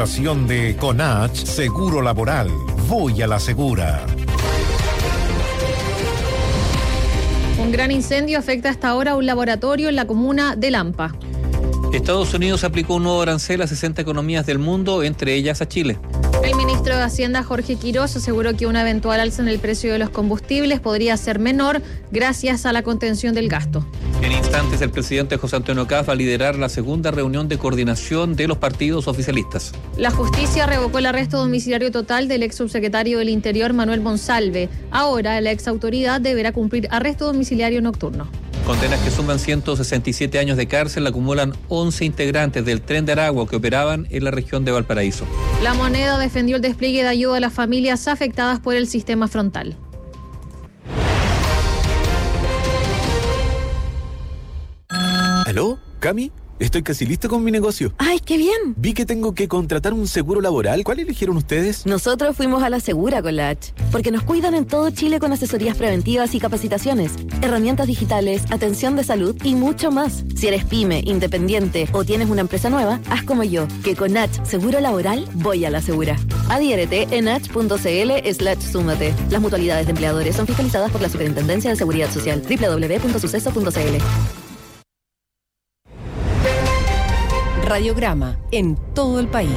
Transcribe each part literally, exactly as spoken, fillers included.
presentación de Conach Seguro Laboral. Voy a la segura. Un gran incendio afecta hasta ahora a un laboratorio en la comuna de Lampa. Estados Unidos aplicó un nuevo arancel a sesenta economías del mundo, entre ellas a Chile. El ministro de Hacienda, Jorge Quirós, aseguró que una eventual alza en el precio de los combustibles podría ser menor gracias a la contención del gasto. En instantes, el presidente José Antonio Caz va a liderar la segunda reunión de coordinación de los partidos oficialistas. La justicia revocó el arresto domiciliario total del ex subsecretario del Interior, Manuel Monsalve. Ahora, la ex autoridad deberá cumplir arresto domiciliario nocturno. Condenas que suman ciento sesenta y siete años de cárcel acumulan once integrantes del Tren de Aragua que operaban en la región de Valparaíso. La Moneda defendió el despliegue de ayuda a las familias afectadas por el sistema frontal. ¿Aló? ¿Cami? Estoy casi listo con mi negocio. ¡Ay, qué bien! Vi que tengo que contratar un seguro laboral. ¿Cuál eligieron ustedes? Nosotros fuimos a la Segura con la H, porque nos cuidan en todo Chile con asesorías preventivas y capacitaciones, herramientas digitales, atención de salud y mucho más. Si eres pyme, independiente o tienes una empresa nueva, haz como yo, que con H Seguro Laboral voy a la Segura. Adhiérete en h.cl slash súmate. Las mutualidades de empleadores son fiscalizadas por la Superintendencia de Seguridad Social. doble u doble u doble u punto suceso punto c l. Radiograma en todo el país.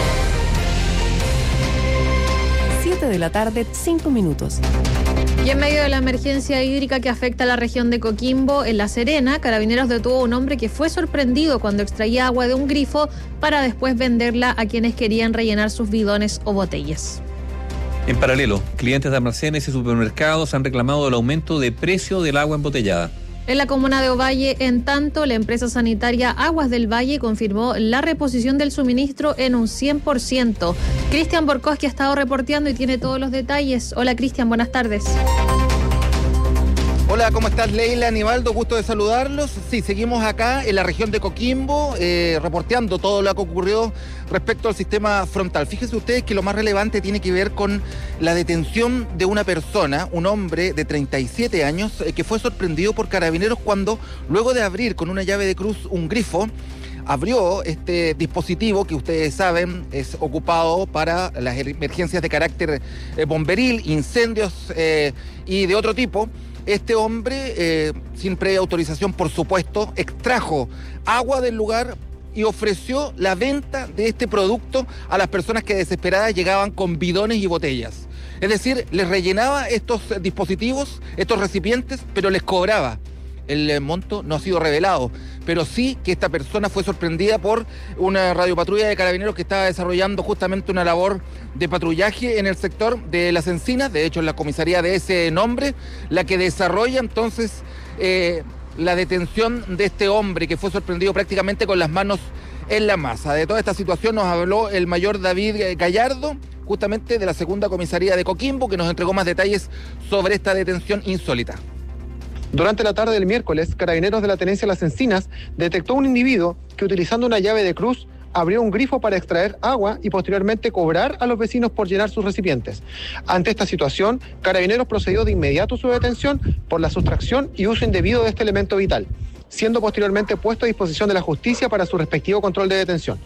siete de la tarde, cinco minutos. Y en medio de la emergencia hídrica que afecta a la región de Coquimbo, en La Serena, Carabineros detuvo a un hombre que fue sorprendido cuando extraía agua de un grifo para después venderla a quienes querían rellenar sus bidones o botellas. En paralelo, clientes de almacenes y supermercados han reclamado el aumento de precio del agua embotellada. En la comuna de Ovalle, en tanto, la empresa sanitaria Aguas del Valle confirmó la reposición del suministro en un cien por ciento. Cristian Borkowski ha estado reporteando y tiene todos los detalles. Hola Cristian, buenas tardes. Hola, ¿cómo estás, Leila, Nivaldo? Gusto de saludarlos. Sí, seguimos acá en la región de Coquimbo, eh, reporteando todo lo que ocurrió respecto al sistema frontal. Fíjense ustedes que lo más relevante tiene que ver con la detención de una persona, un hombre de treinta y siete años, eh, que fue sorprendido por Carabineros cuando, luego de abrir con una llave de cruz un grifo, abrió este dispositivo que ustedes saben es ocupado para las emergencias de carácter eh, bomberil, incendios eh, y de otro tipo. Este hombre, eh, sin previa autorización, por supuesto, extrajo agua del lugar y ofreció la venta de este producto a las personas que desesperadas llegaban con bidones y botellas. Es decir, les rellenaba estos dispositivos, estos recipientes, pero les cobraba. El monto no ha sido revelado, pero sí que esta persona fue sorprendida por una radiopatrulla de Carabineros que estaba desarrollando justamente una labor de patrullaje en el sector de Las Encinas. De hecho, es la comisaría de ese nombre la que desarrolla entonces eh, la detención de este hombre que fue sorprendido prácticamente con las manos en la masa. De toda esta situación nos habló el mayor David Gallardo, justamente de la segunda comisaría de Coquimbo, que nos entregó más detalles sobre esta detención insólita. Durante la tarde del miércoles, Carabineros de la Tenencia Las Encinas detectó un individuo que, utilizando una llave de cruz, abrió un grifo para extraer agua y posteriormente cobrar a los vecinos por llenar sus recipientes. Ante esta situación, Carabineros procedió de inmediato a su detención por la sustracción y uso indebido de este elemento vital, siendo posteriormente puesto a disposición de la justicia para su respectivo control de detención.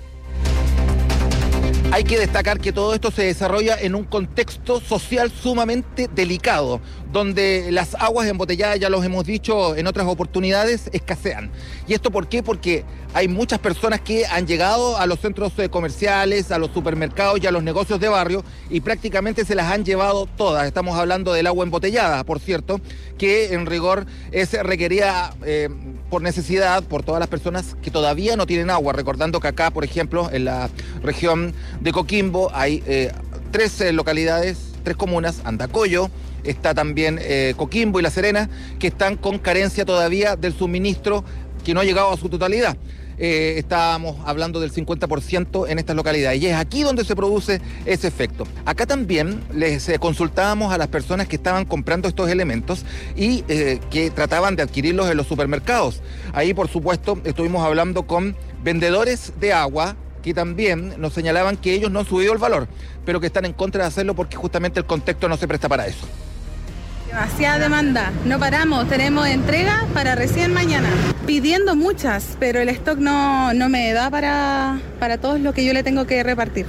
Hay que destacar que todo esto se desarrolla en un contexto social sumamente delicado, donde las aguas embotelladas, ya los hemos dicho en otras oportunidades, escasean. ¿Y esto por qué? Porque hay muchas personas que han llegado a los centros comerciales, a los supermercados y a los negocios de barrio y prácticamente se las han llevado todas. Estamos hablando del agua embotellada, por cierto, que en rigor es requerida eh, por necesidad por todas las personas que todavía no tienen agua. Recordando que acá, por ejemplo, en la región de Coquimbo hay eh, tres eh, localidades, tres comunas, Andacollo, está también eh, Coquimbo y La Serena, que están con carencia todavía del suministro que no ha llegado a su totalidad. Eh, estábamos hablando del cincuenta por ciento en estas localidades y es aquí donde se produce ese efecto. Acá también les eh, consultábamos a las personas que estaban comprando estos elementos y eh, que trataban de adquirirlos en los supermercados. Ahí, por supuesto, estuvimos hablando con vendedores de agua que también nos señalaban que ellos no han subido el valor, pero que están en contra de hacerlo porque justamente el contexto no se presta para eso. Demasiada demanda, no paramos, tenemos entrega para recién mañana. Pidiendo muchas, pero el stock no, no me da para, para todo lo que yo le tengo que repartir.